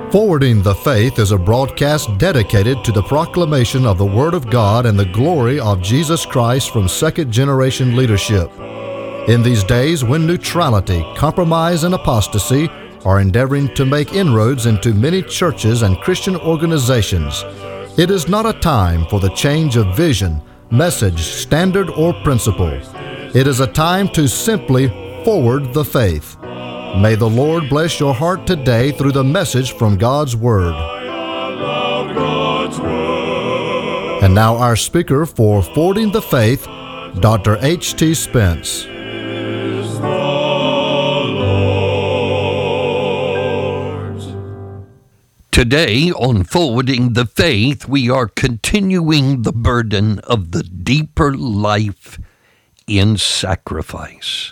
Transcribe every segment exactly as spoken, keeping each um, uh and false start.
Forwarding the Faith is a broadcast dedicated to the proclamation of the Word of God and the glory of Jesus Christ from second-generation leadership. In these days when neutrality, compromise, and apostasy are endeavoring to make inroads into many churches and Christian organizations, it is not a time for the change of vision, message, standard, or principle. It is a time to simply forward the faith. May the Lord bless your heart today through the message from God's Word. And now our speaker for Forwarding the Faith, Doctor H T Spence. Today on Forwarding the Faith, we are continuing the burden of the deeper life in sacrifice.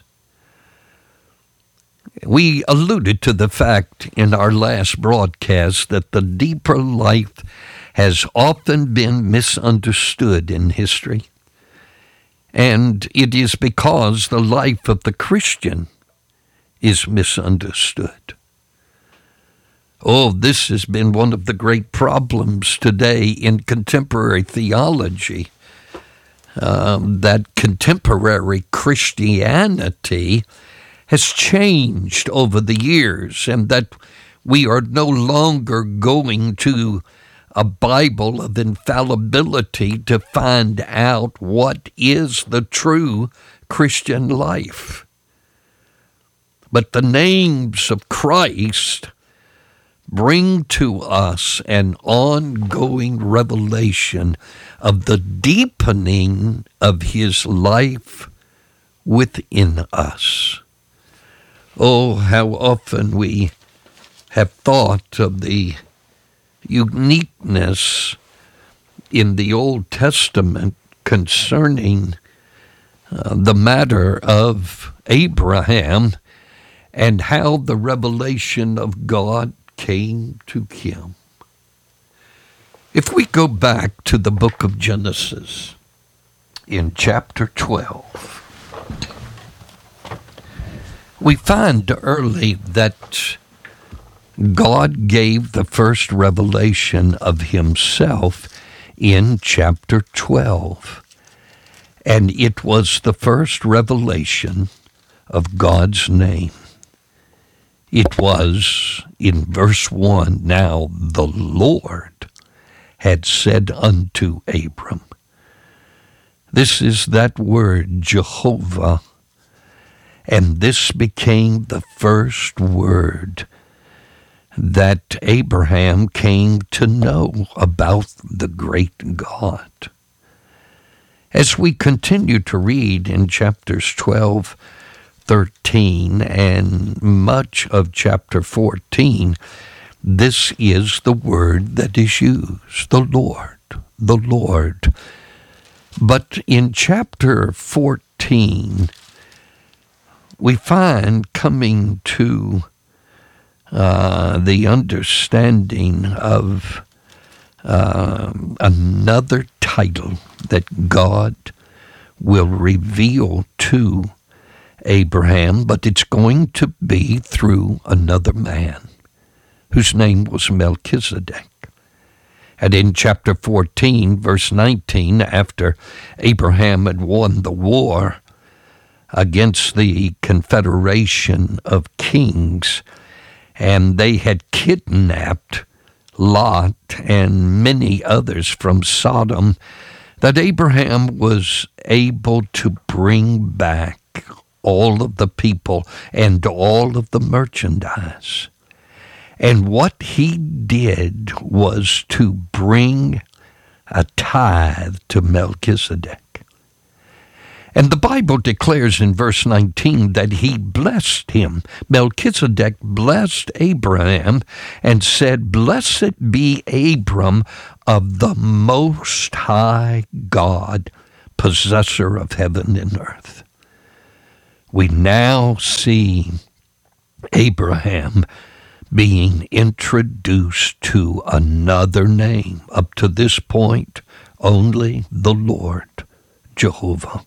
We alluded to the fact in our last broadcast that the deeper life has often been misunderstood in history. And it is because the life of the Christian is misunderstood. Oh, this has been one of the great problems today in contemporary theology, um, that contemporary Christianity has changed over the years, and that we are no longer going to a Bible of infallibility to find out what is the true Christian life. But the names of Christ bring to us an ongoing revelation of the deepening of his life within us. Oh, how often we have thought of the uniqueness in the Old Testament concerning uh, the matter of Abraham and how the revelation of God came to him. If we go back to the book of Genesis in chapter twelve, we find early that God gave the first revelation of himself in chapter twelve. And it was the first revelation of God's name. It was in verse one, now the Lord had said unto Abram. This is that word, Jehovah. And this became the first word that Abraham came to know about the great God. As we continue to read in chapters twelve, thirteen, and much of chapter fourteen, this is the word that is used, the Lord, the Lord. But in chapter fourteen, we find coming to uh, the understanding of uh, another title that God will reveal to Abraham, but it's going to be through another man whose name was Melchizedek. And in chapter fourteen, verse nineteen, after Abraham had won the war against the confederation of kings, and they had kidnapped Lot and many others from Sodom, that Abraham was able to bring back all of the people and all of the merchandise. And what he did was to bring a tithe to Melchizedek. And the Bible declares in verse nineteen that he blessed him. Melchizedek blessed Abraham and said, Blessed be Abram of the Most High God, possessor of heaven and earth. We now see Abraham being introduced to another name. Up to this point, only the Lord, Jehovah.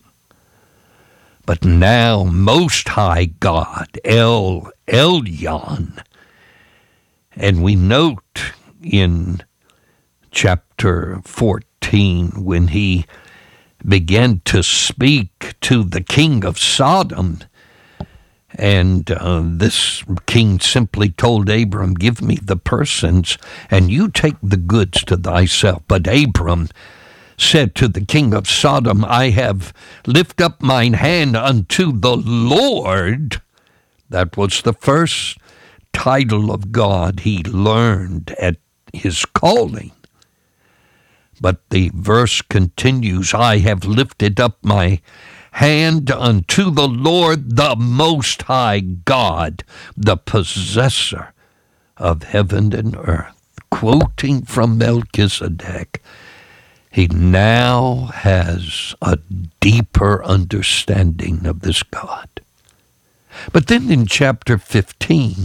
But now, Most High God, El Elyon, And we note in chapter fourteen, when he began to speak to the king of Sodom, and uh, this king simply told Abram, give me the persons, and you take the goods to thyself. But Abram said to the king of Sodom, I have lifted up mine hand unto the Lord. That was the first title of God he learned at his calling. But the verse continues, I have lifted up my hand unto the Lord, the Most High God, the possessor of heaven and earth. Quoting from Melchizedek, he now has a deeper understanding of this God. But then in chapter fifteen,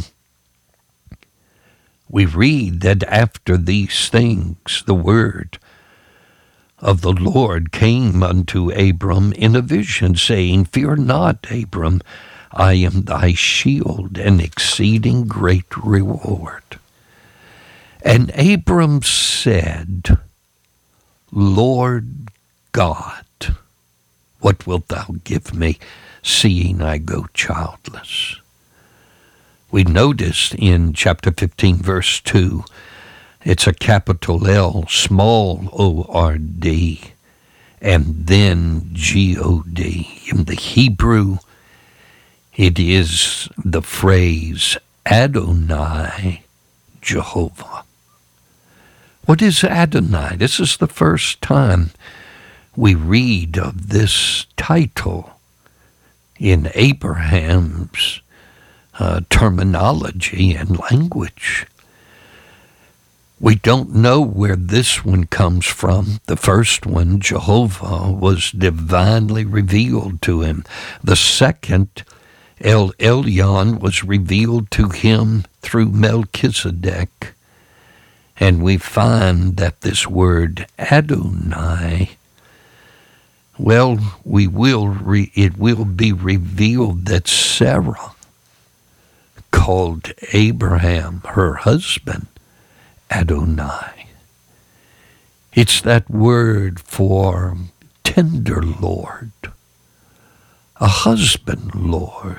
we read that after these things, the word of the Lord came unto Abram in a vision, saying, fear not, Abram, I am thy shield and exceeding great reward. And Abram said, Lord God, what wilt thou give me, seeing I go childless? We noticed in chapter fifteen, verse two, it's a capital L, small O R D, and then G O D. In the Hebrew, it is the phrase Adonai Jehovah. What is Adonai? This is the first time we read of this title in Abraham's uh, terminology and language. We don't know where this one comes from. The first one, Jehovah, was divinely revealed to him. The second, El Elyon, was revealed to him through Melchizedek. And we find that this word Adonai, well, we will re- it will be revealed that Sarah called Abraham, her husband, Adonai. It's that word for tender Lord, a husband Lord.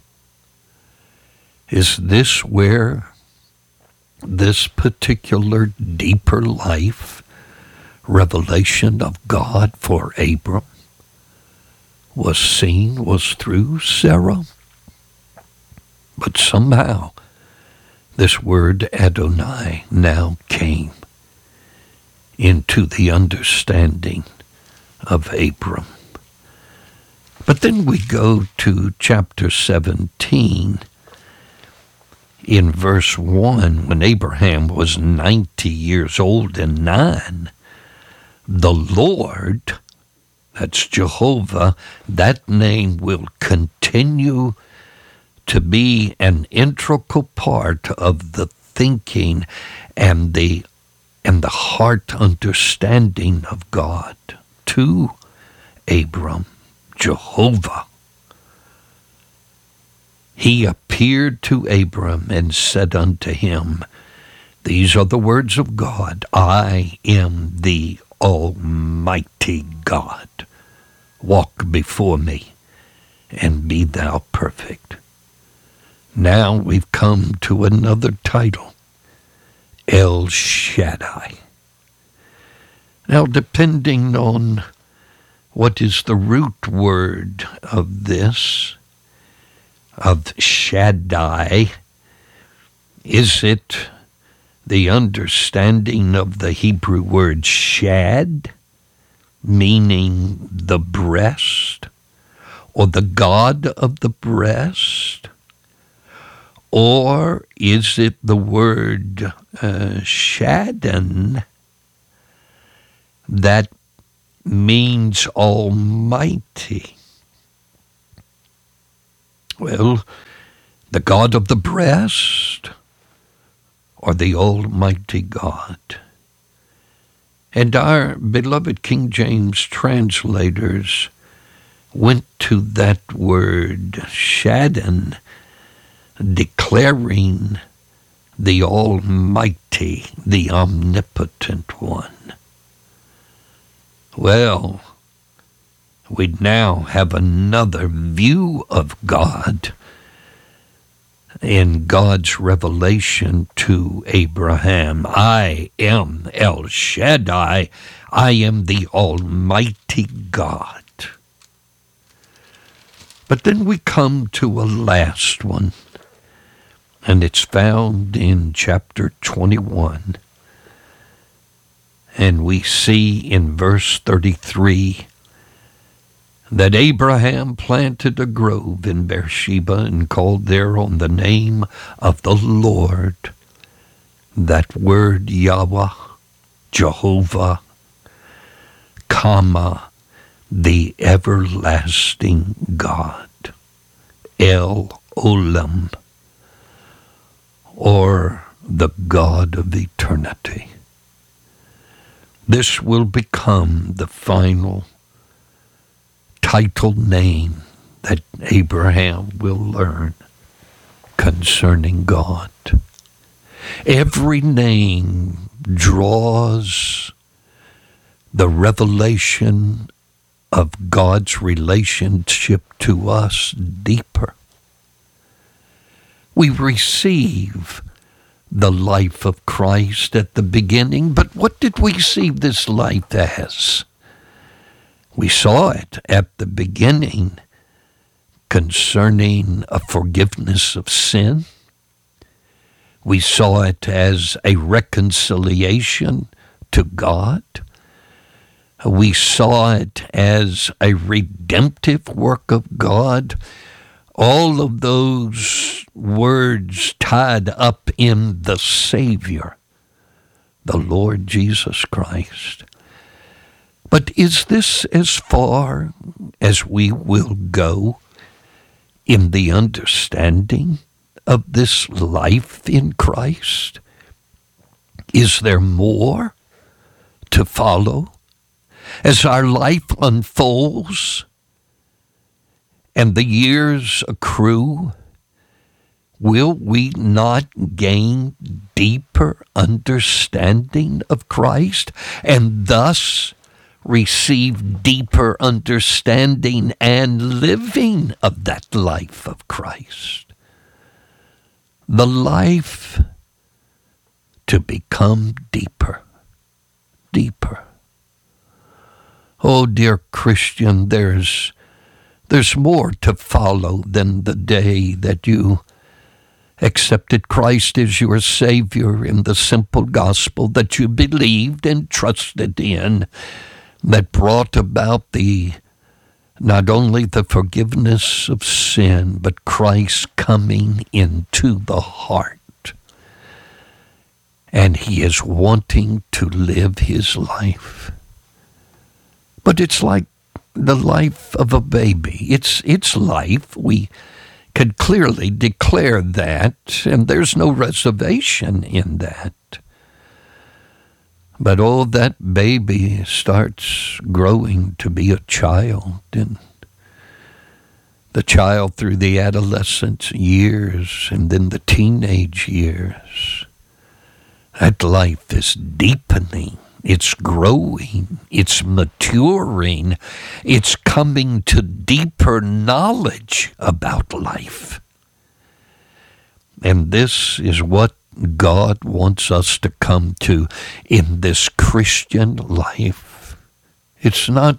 Is this where this particular deeper life revelation of God for Abram was seen, was through Sarah? But somehow this word Adonai now came into the understanding of Abram. But then we go to chapter seventeen, in verse one, when Abraham was ninety years old and nine, the Lord, that's Jehovah, that name will continue to be an integral part of the thinking and the and the heart understanding of God to Abram, Jehovah. He appeared to Abram and said unto him, these are the words of God, I am the Almighty God. Walk before me and be thou perfect. Now we've come to another title, El Shaddai. Now, depending on what is the root word of this, of Shaddai, is it the understanding of the Hebrew word shad, meaning the breast, or the God of the breast? Or is it the word uh, Shaddan that means almighty? Well, the God of the breast or the Almighty God? And our beloved King James translators went to that word Shaddan, declaring the Almighty, the Omnipotent One. Well, we now have another view of God in God's revelation to Abraham. I am El Shaddai. I am the Almighty God. But then we come to a last one, and it's found in chapter twenty-one. And we see in verse thirty-three that Abraham planted a grove in Beersheba and called there on the name of the Lord. That word Yahweh, Jehovah, comma, the everlasting God, El Olam, or the God of eternity. This will become the final title name that Abraham will learn concerning God. Every name draws the revelation of God's relationship to us deeper. We receive the life of Christ at the beginning, but what did we see this life as? We saw it at the beginning concerning a forgiveness of sin. We saw it as a reconciliation to God. We saw it as a redemptive work of God. All of those words tied up in the Savior, the Lord Jesus Christ. But is this as far as we will go in the understanding of this life in Christ? Is there more to follow as our life unfolds and the years accrue? Will we not gain deeper understanding of Christ and thus receive deeper understanding and living of that life of Christ? The life to become deeper, deeper. Oh, dear Christian, there's there's more to follow than the day that you accepted Christ as your Savior in the simple gospel that you believed and trusted in, that brought about the not only the forgiveness of sin, but Christ coming into the heart. And he is wanting to live his life. But it's like the life of a baby. It's its life. We could clearly declare that, and there's no reservation in that. But oh, that baby starts growing to be a child, and the child through the adolescent years and then the teenage years. That life is deepening. It's growing, it's maturing, it's coming to deeper knowledge about life. And this is what God wants us to come to in this Christian life. It's not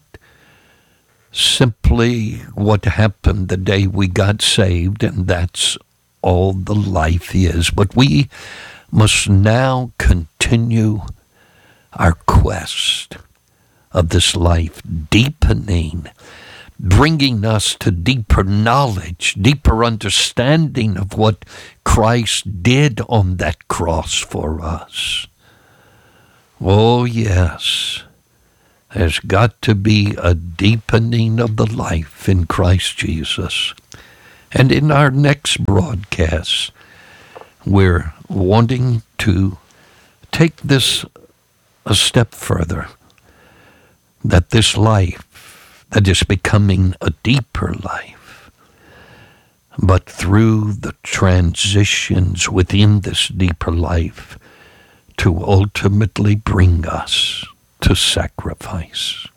simply what happened the day we got saved, and that's all the life is. But we must now continue our quest of this life, deepening, bringing us to deeper knowledge, deeper understanding of what Christ did on that cross for us. Oh, yes, there's got to be a deepening of the life in Christ Jesus. And in our next broadcast, we're wanting to take this a step further, that this life that is becoming a deeper life, but through the transitions within this deeper life to ultimately bring us to sacrifice.